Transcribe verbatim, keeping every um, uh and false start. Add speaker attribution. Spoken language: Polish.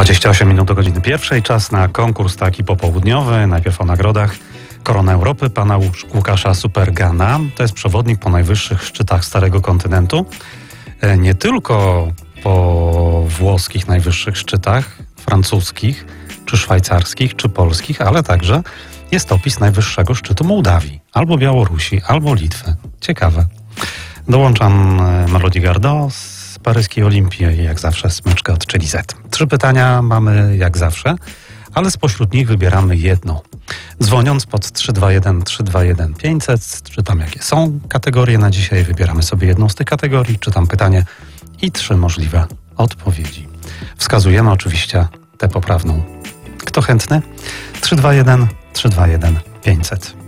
Speaker 1: dwadzieścia osiem minut do godziny pierwszej. Czas na konkurs taki popołudniowy. Najpierw o nagrodach. Korona Europy pana Łukasza Supergana. To jest przewodnik po najwyższych szczytach Starego Kontynentu. Nie tylko po włoskich najwyższych szczytach, francuskich, czy szwajcarskich, czy polskich, ale także jest opis najwyższego szczytu Mołdawii, albo Białorusi, albo Litwy. Ciekawe. Dołączam Melody Gardot z paryskiej Olimpii i jak zawsze smyczkę od Chili Z. Trzy pytania mamy jak zawsze, ale spośród nich wybieramy jedno. Dzwoniąc pod trzy dwa jeden trzy dwa jeden pięćset, czytam jakie są kategorie na dzisiaj, wybieramy sobie jedną z tych kategorii, czytam pytanie i trzy możliwe odpowiedzi. Wskazujemy oczywiście tę poprawną. Kto chętny? trzy dwa jeden trzy dwa jeden pięćset.